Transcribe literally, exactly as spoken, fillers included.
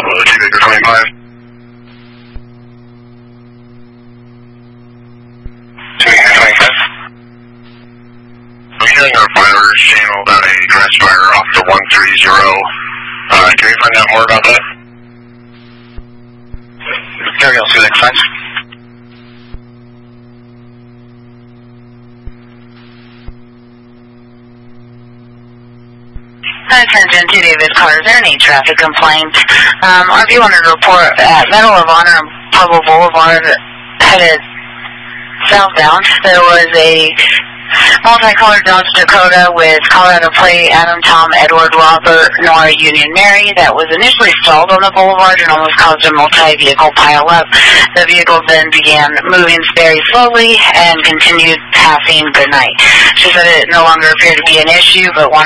uh, G Baker twenty-five. G Baker twenty-five. I'm hearing a fire channel about a grass fire off the one three zero. Uh, can you find out more about that? Carry on, Felix, thanks. Attention to David Carter. Is there any traffic complaints? Um, R V wanted to report at Medal of Honor and Pueblo Boulevard headed southbound. There was a multicolored Dodge Dakota with Colorado plate Adam, Tom, Edward, Robert, Nora, Union, Mary that was initially stalled on the boulevard and almost caused a multi-vehicle pileup. The vehicle then began moving very slowly and continued passing good night. She said it no longer appeared to be an issue, but wanted